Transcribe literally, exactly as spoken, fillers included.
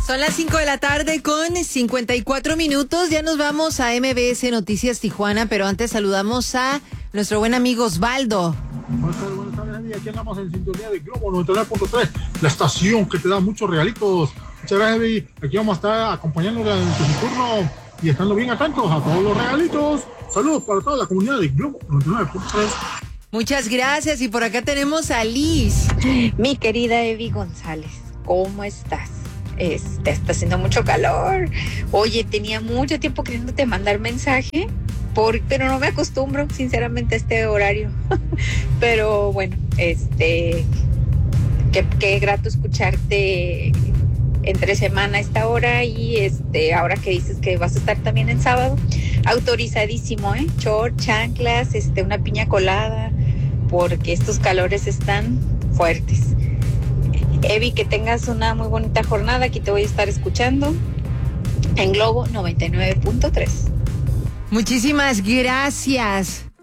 Son las cinco de la tarde con cincuenta y cuatro minutos. Ya nos vamos a M B S Noticias Tijuana, pero antes saludamos a nuestro buen amigo Osvaldo. Buenas tardes, buenas tardes, Andy. Aquí andamos en sintonía de Globo noventa y nueve punto tres, la estación que te da muchos regalitos. Muchas gracias, Andy. Aquí vamos a estar acompañándoles en su turno y estando bien atentos a todos los regalitos. Saludos para toda la comunidad de Globo noventa y nueve punto tres. Muchas gracias. Y por acá tenemos a Liz. Mi querida Evi González, ¿cómo estás? Este, está haciendo mucho calor. Oye, tenía mucho tiempo queriéndote mandar mensaje, por, pero no me acostumbro, sinceramente, a este horario. Pero bueno, este, qué, qué grato escucharte entre semana a esta hora y este, ahora que dices que vas a estar también en sábado, autorizadísimo, ¿eh? Short, chanclas, este, una piña colada, porque estos calores están fuertes. Evi, que tengas una muy bonita jornada. Aquí te voy a estar escuchando en Globo noventa y nueve punto tres. Muchísimas gracias.